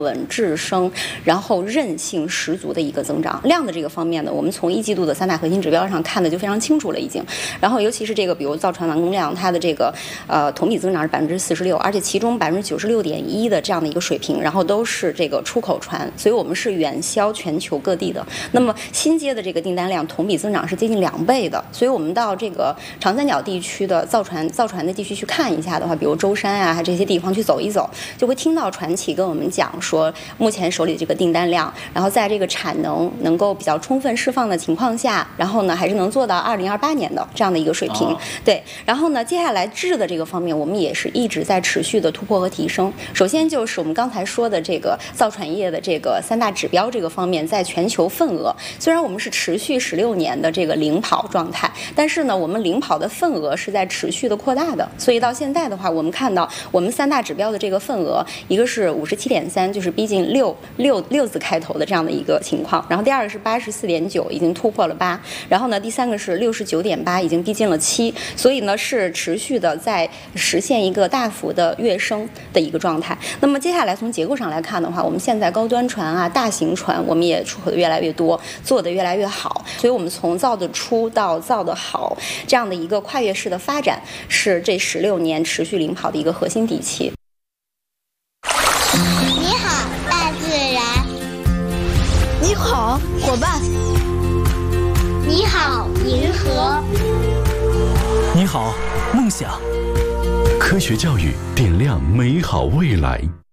稳质升，然后韧性十足的一个增长。量的这个方面呢，我们从1季度的3大核心指标上看的就非常清楚了已经。然后尤其是这个，比如造船完工量，它的这个同比增长是46%，而且其中96.1%的这样的一个水平，然后都是这个出口船，所以我们是远销全球各地的。那么新接的这个订单量同比增长是接近2倍的，所以我们到这个长三角地区的造船的地区去看一下的话，比如舟山啊这些地方去走一走，就会听到船企跟我们讲说，目前手里这个订单量，然后在这个产能够比较充分释放的情况下，然后呢还是能做到2028年的这样的一个水平。对，然后呢接下来质的这个方面，我们也是一直在持续的突破和提升。首先就是我们刚才说的这个造船业的这个3大指标这个方面，在全球份额，虽然我们是持续16年的这个领跑状态，但是呢我们领跑的份额是在持续的扩大的，所以到现在的话，我们看到我们3大指标的这个份额，一个是57.3，就是逼近六字开头的这样的一个情况，然后第二个是84.9，已经突破了8，然后呢第三个是69.8，已经逼近了7，所以呢是持续的在实现一个大幅的跃升的一个状态。那么接下来从结构上来看的话，我们现在高端船啊、大型船，我们也出口的越来越多，做的越来越好，所以我们从造的出到造的好这样的一个跨越式的发展，是这16年持续领跑的一个核心底气。 你好，大自然。 你好，伙伴。 你好，银河。 你好，梦想。 科学教育点亮美好未来。